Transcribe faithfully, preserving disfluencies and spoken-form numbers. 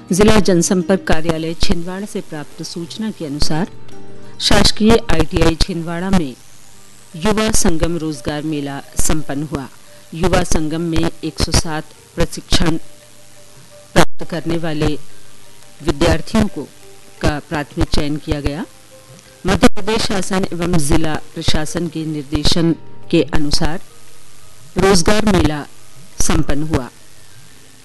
जिला जनसंपर्क कार्यालय छिंदवाड़ा से प्राप्त सूचना के अनुसार शासकीय आईटीआई छिंदवाड़ा में युवा संगम रोजगार मेला संपन्न हुआ। युवा संगम में एक सौ सात प्रशिक्षण प्राप्त करने वाले विद्यार्थियों को का प्राथमिक चयन किया गया। मध्य प्रदेश शासन एवं जिला प्रशासन के निर्देशन के अनुसार रोजगार मेला संपन्न हुआ।